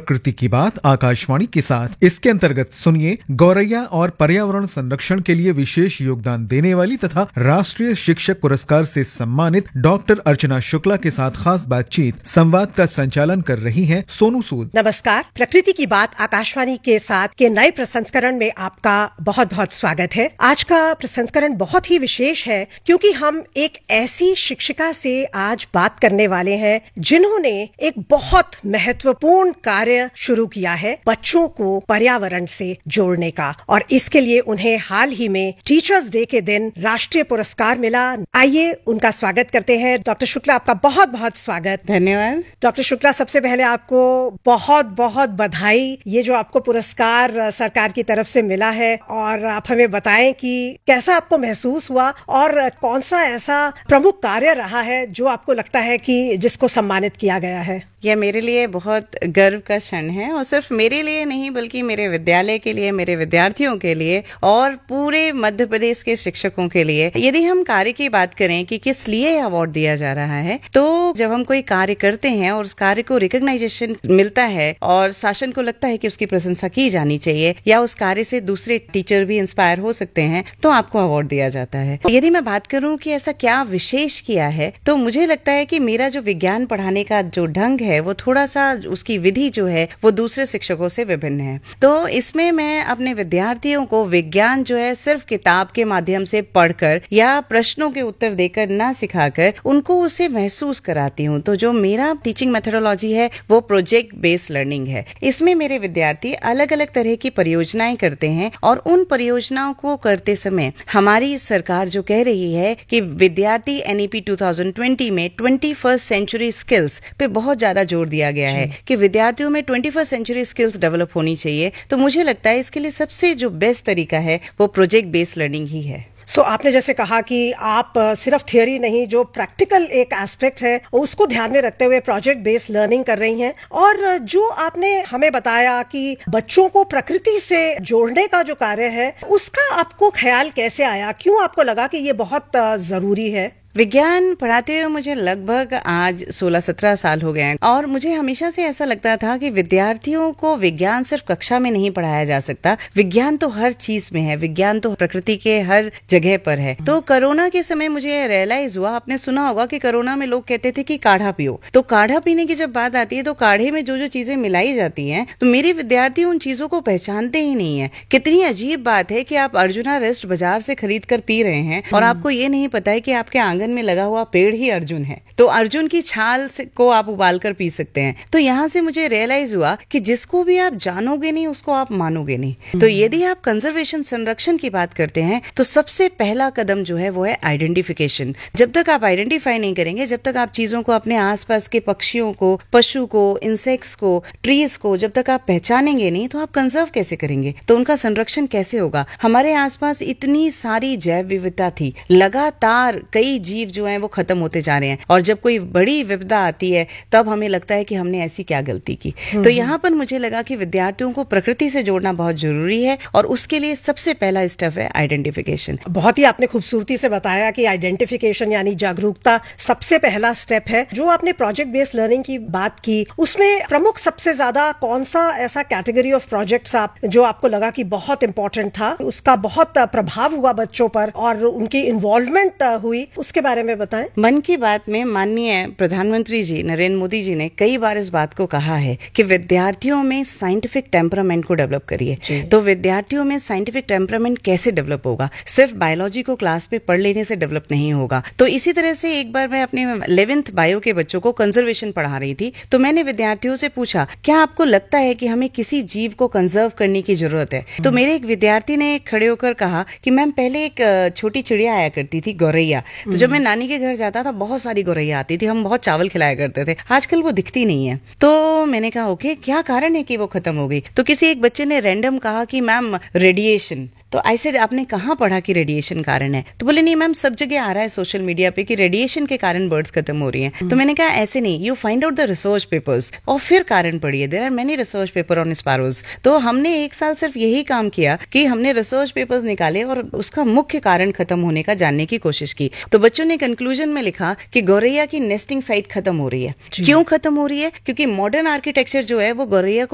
प्रकृति की बात आकाशवाणी के साथ। इसके अंतर्गत सुनिए गौरैया और पर्यावरण संरक्षण के लिए विशेष योगदान देने वाली तथा राष्ट्रीय शिक्षक पुरस्कार से सम्मानित डॉक्टर अर्चना शुक्ला के साथ खास बातचीत। संवाद का संचालन कर रही हैं सोनू सूद। नमस्कार, प्रकृति की बात आकाशवाणी के साथ के नए प्रसंस्करण में आपका बहुत बहुत स्वागत है। आज का प्रसंस्करण बहुत ही विशेष है क्योंकि हम एक ऐसी शिक्षिका से आज बात करने वाले हैं जिन्होंने एक बहुत महत्वपूर्ण कार्य शुरू किया है बच्चों को पर्यावरण से जोड़ने का, और इसके लिए उन्हें हाल ही में टीचर्स डे के दिन राष्ट्रीय पुरस्कार मिला। आइए उनका स्वागत करते हैं। डॉक्टर शुक्ला, आपका बहुत बहुत स्वागत। धन्यवाद। डॉक्टर शुक्ला, सबसे पहले आपको बहुत बहुत बधाई। ये जो आपको पुरस्कार सरकार की तरफ से मिला है, और आप हमें बताएं कि कैसा आपको महसूस हुआ और कौन सा ऐसा प्रमुख कार्य रहा है जो आपको लगता है कि जिसको सम्मानित किया गया है। यह मेरे लिए बहुत गर्व का क्षण है, और सिर्फ मेरे लिए नहीं बल्कि मेरे विद्यालय के लिए, मेरे विद्यार्थियों के लिए और पूरे मध्य प्रदेश के शिक्षकों के लिए। यदि हम कार्य की बात करें कि किस लिए अवार्ड दिया जा रहा है, तो जब हम कोई कार्य करते हैं और उस कार्य को रिकॉग्नाइजेशन मिलता है और शासन को लगता है कि उसकी प्रशंसा की जानी चाहिए या उस कार्य से दूसरे टीचर भी इंस्पायर हो सकते हैं, तो आपको अवार्ड दिया जाता है। यदि मैं बात करूं कि ऐसा क्या विशेष किया है, तो मुझे लगता है कि मेरा जो विज्ञान पढ़ाने का जो ढंग है वो थोड़ा सा, उसकी विधि जो है वो दूसरे शिक्षकों से विभिन्न है। तो इसमें मैं अपने विद्यार्थियों को विज्ञान जो है सिर्फ किताब के माध्यम से पढ़कर या प्रश्नों के उत्तर देकर ना सिखाकर उनको उसे महसूस कराती हूँ। तो जो मेरा टीचिंग मेथोडोलॉजी है वो प्रोजेक्ट बेस्ड लर्निंग है। इसमें मेरे विद्यार्थी अलग अलग तरह की परियोजनाएं करते हैं, और उन परियोजनाओं को करते समय हमारी सरकार जो कह रही है कि विद्यार्थी NEP 2020 में 21st सेंचुरी स्किल्स पे बहुत ज्यादा जोर दिया गया है कि विद्यार्थियों में 21st सेंचुरी स्किल्स डेवलप होनी चाहिए। तो मुझे लगता है इसके लिए सबसे जो बेस्ट तरीका है वो प्रोजेक्ट बेस्ड लर्निंग ही है। आपने जैसे कहा कि आप सिर्फ थियोरी नहीं, जो प्रैक्टिकल एक एस्पेक्ट है उसको ध्यान में रखते हुए प्रोजेक्ट बेस्ड लर्निंग कर रही हैं, और जो आपने हमें बताया कि बच्चों को प्रकृति से जोड़ने का जो कार्य है उसका आपको ख्याल कैसे आया, क्यों आपको लगा कि ये बहुत जरूरी है? विज्ञान पढ़ाते हुए मुझे लगभग आज 16-17 साल हो गए हैं, और मुझे हमेशा से ऐसा लगता था कि विद्यार्थियों को विज्ञान सिर्फ कक्षा में नहीं पढ़ाया जा सकता, विज्ञान तो हर चीज में है, विज्ञान तो प्रकृति के हर जगह पर है। तो कोरोना के समय मुझे रियलाइज हुआ, आपने सुना होगा कि कोरोना में लोग कहते थे कि काढ़ा पियो। तो काढ़ा पीने की जब बात आती है तो काढ़े में जो जो चीजें मिलाई जाती हैं, तो मेरे विद्यार्थी उन चीजों को पहचानते ही नहीं है। कितनी अजीब बात है कि आप अर्जुना रेस्ट बाजार से खरीद कर पी रहे हैं और आपको ये नहीं पता है कि आपके आंगन में लगा हुआ पेड़ ही अर्जुन है। तो अर्जुन की छाल को आप उबाल कर पी सकते हैं। तो यहां से मुझे रियलाइज हुआ कि जिसको भी आप जानोगे नहीं उसको आप मानोगे नहीं। तो यदि आप कंजर्वेशन, संरक्षण की बात करते हैं, तो सबसे पहला कदम जो है वो है आइडेंटिफिकेशन। जब तक आप आइडेंटिफाई नहीं करेंगे, जब तक आप चीजों को, अपने आसपास के पक्षियों को, पशु को, इंसेक्ट्स को, ट्रीज को जब तक आप पहचानेंगे नहीं, तो आप कंजर्व कैसे करेंगे, तो उनका संरक्षण कैसे होगा? हमारे आसपास इतनी सारी जैव विविधता थी, लगातार कई जीव जो हैं वो खत्म होते जा रहे हैं, और जब कोई बड़ी विपदा आती है तब हमें लगता है कि हमने ऐसी क्या गलती की। तो यहाँ पर मुझे लगा कि विद्यार्थियों को प्रकृति से जोड़ना बहुत जरूरी है, और उसके लिए सबसे पहला स्टेप है आइडेंटिफिकेशन। बहुत ही आपने खूबसूरती से बताया कि आइडेंटिफिकेशन यानी जागरूकता सबसे पहला स्टेप है। जो आपने प्रोजेक्ट बेस्ड लर्निंग की बात की, उसमें प्रमुख सबसे ज्यादा कौन सा ऐसा कैटेगरी ऑफ प्रोजेक्ट्स आप जो आपको लगा कि बहुत इंपॉर्टेंट था, उसका बहुत प्रभाव हुआ बच्चों पर और उनकी इन्वॉल्वमेंट हुई, उसके बारे में बताएं। मन की बात में माननीय प्रधानमंत्री जी नरेंद्र मोदी जी ने कई बार इस बात को कहा है कि विद्यार्थियों में साइंटिफिक टेम्परामेंट को डेवलप करिए। तो विद्यार्थियों में साइंटिफिक टेम्परामेंट कैसे डेवलप होगा? सिर्फ बायोलॉजी को क्लास पे पढ़ लेने से डेवलप नहीं होगा। तो इसी तरह से एक बार मैं अपने 11th बायो के बच्चों को कंजर्वेशन पढ़ा रही थी, तो मैंने विद्यार्थियों से पूछा, क्या आपको लगता है कि हमें किसी जीव को कंजर्व करने की जरूरत है? तो मेरे एक विद्यार्थी ने खड़े होकर कहा कि मैम, पहले एक छोटी चिड़िया आया करती थी, गौरैया। तो जब मैं नानी के घर जाता था बहुत सारी गौरैया आती थी, हम बहुत चावल खिलाया करते थे। आजकल वो दिखती नहीं है। तो मैंने कहा ओके, क्या कारण है कि वो खत्म हो गई? तो किसी एक बच्चे ने रैंडम कहा कि मैम रेडिएशन। तो ऐसे आपने कहाँ पढ़ा कि रेडिएशन कारण है? तो बोले नहीं मैम, सब जगह आ रहा है सोशल मीडिया पे कि रेडिएशन के कारण बर्ड्स खत्म हो रही हैं। तो मैंने कहा ऐसे नहीं, you find out the research papers और फिर कारण पढ़िए। There are many research paper on sparrows. तो हमने एक साल सिर्फ यही काम किया कि हमने रिसर्च पेपर्स निकाले और उसका मुख्य कारण खत्म होने का जानने की कोशिश की। तो बच्चों ने कंक्लूजन में लिखा कि गौरैया की नेस्टिंग साइट खत्म हो रही है। क्यों खत्म हो रही है? क्योंकि मॉडर्न आर्किटेक्चर जो है वो गौरैया